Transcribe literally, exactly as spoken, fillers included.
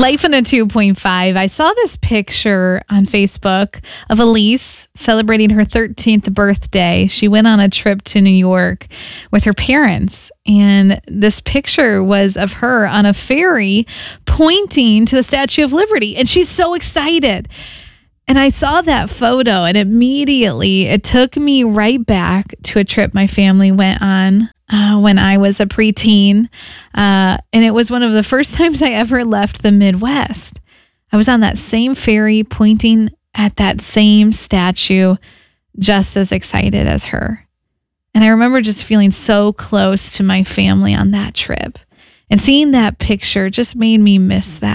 Life in a two point five. I saw this picture on Facebook of Elise celebrating her thirteenth birthday. She went on a trip to New York with her parents, and this picture was of her on a ferry pointing to the Statue of Liberty, and she's so excited. And I saw that photo, and immediately it took me right back to a trip my family went on uh, when I was a preteen. Uh, and it was one of the first times I ever left the Midwest. I was on that same ferry pointing at that same statue, just as excited as her. And I remember just feeling so close to my family on that trip. And seeing that picture just made me miss that.